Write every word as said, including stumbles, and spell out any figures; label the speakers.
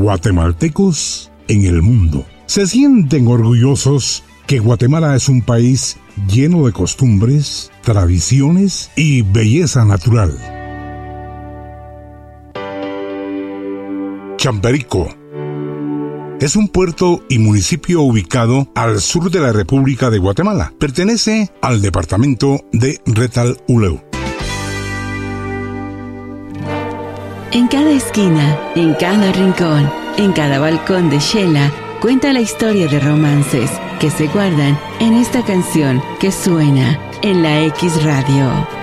Speaker 1: guatemaltecos en el mundo. Se sienten orgullosos que Guatemala es un país lleno de costumbres, tradiciones y belleza natural. Champerico es un puerto y municipio ubicado al sur de la República de Guatemala. Pertenece al departamento de Retalhuleu.
Speaker 2: En cada esquina, en cada rincón, en cada balcón de Xela, cuenta la historia de romances que se guardan en esta canción que suena en la X Radio.